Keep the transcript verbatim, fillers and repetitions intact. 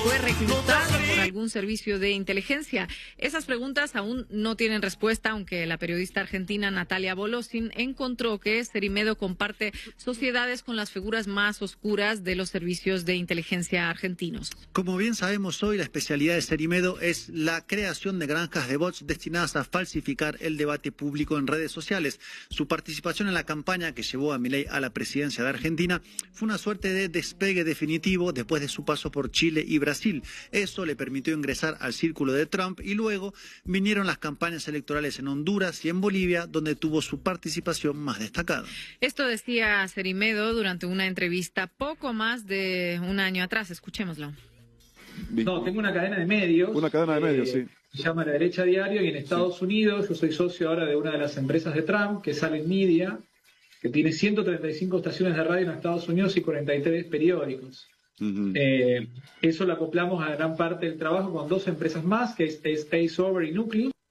fue reclutado por algún servicio de inteligencia. Esas preguntas aún no tienen respuesta, aunque la periodista argentina Natalia Bolosin encontró que Cerimedo comparte sociedades con las figuras más oscuras de los servicios de inteligencia argentinos. Como bien sabemos hoy, la especialidad de Cerimedo es la creación de granjas de bots destinadas a falsificar el debate público en redes sociales. Su participación en la campaña que llevó a Milei a la presidencia de Argentina fue una suerte de despegue definitivo después de su paso por Chile y Brasil. Eso le permitió ingresar al círculo de Trump y luego vinieron las campañas electorales en Honduras y en Bolivia, donde tuvo su participación más destacada. Esto decía Cerimedo durante una entrevista poco más de un año atrás. Escuchémoslo. No, tengo una cadena de medios. Una cadena de medios, eh, sí. Se llama La Derecha Diario y en Estados sí. Unidos yo soy socio ahora de una de las empresas de Trump, que es Salem Media, que tiene ciento treinta y cinco estaciones de radio en Estados Unidos y cuarenta y tres periódicos. Uh-huh. eh, eso lo acoplamos a gran parte del trabajo con dos empresas más, que es Space Over y Núcleo.